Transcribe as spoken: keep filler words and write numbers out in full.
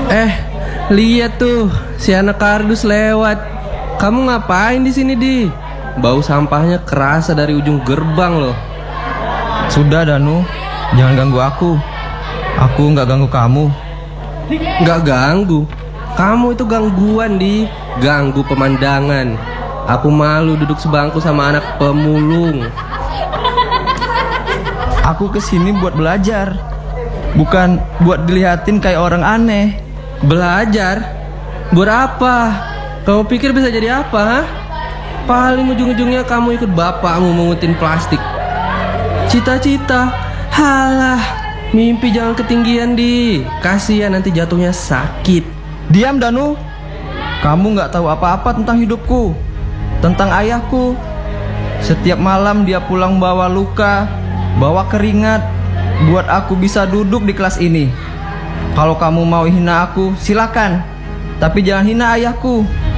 Eh, lihat tuh, si anak kardus lewat. Kamu ngapain di sini, Di? Bau sampahnya kerasa dari ujung gerbang loh. Sudah Danu, jangan ganggu aku. Aku nggak ganggu kamu. Nggak ganggu. Kamu itu gangguan, Di. Ganggu pemandangan. Aku malu duduk sebangku sama anak pemulung. Aku kesini buat belajar, bukan buat dilihatin kayak orang aneh. Belajar? Buat apa? Kamu pikir bisa jadi apa, ha? Paling ujung-ujungnya kamu ikut bapakmu mengutin plastik. Cita-cita, halah, mimpi jangan ketinggian, Di. Kasihan nanti jatuhnya sakit. Diam Danu, kamu nggak tahu apa-apa tentang hidupku, tentang ayahku. Setiap malam dia pulang bawa luka, bawa keringat, buat aku bisa duduk di kelas ini. Kalau kamu mau hina aku, silakan, tapi jangan hina ayahku.